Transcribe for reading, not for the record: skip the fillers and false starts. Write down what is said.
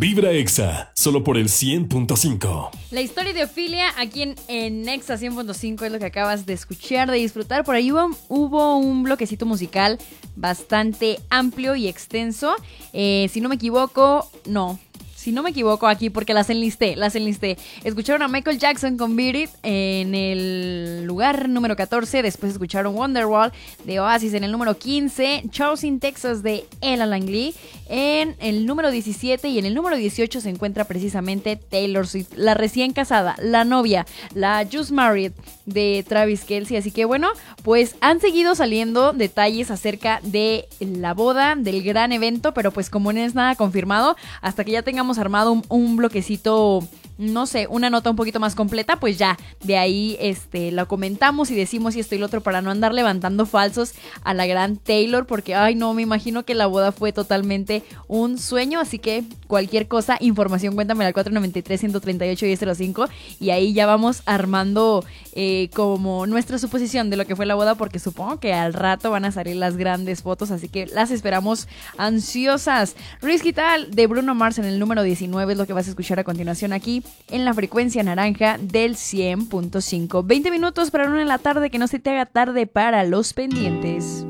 Vibra Exa, solo por el 100.5. La historia de Ofelia aquí en Exa 100.5 es lo que acabas de escuchar, de disfrutar. Por ahí hubo un bloquecito musical bastante amplio y extenso. Si no me equivoco, aquí porque las enlisté. Escucharon a Michael Jackson con Beat It en el lugar número 14. Después escucharon Wonderwall de Oasis en el número 15. Choosing Texas de Ella Langley en el número 17. Y en el número 18 se encuentra precisamente Taylor Swift, la recién casada, la novia, la Just Married de Travis Kelce. Así que bueno, pues han seguido saliendo detalles acerca de la boda, del gran evento, pero pues como no es nada confirmado, hasta que ya tengamos armado un bloquecito, no sé, una nota un poquito más completa, pues ya de ahí lo comentamos y decimos y esto y lo otro, para no andar levantando falsos a la gran Taylor, porque ay no, me imagino que la boda fue totalmente un sueño. Así que cualquier cosa, información, cuéntame al 493-138-1005 y ahí ya vamos armando como nuestra suposición de lo que fue la boda, porque supongo que al rato van a salir las grandes fotos, así que las esperamos ansiosas. Risky Tal de Bruno Mars en el número 19 es lo que vas a escuchar a continuación aquí en la frecuencia naranja del 100.5. 20 minutos para la 1 de la tarde, que no se te haga tarde para los pendientes.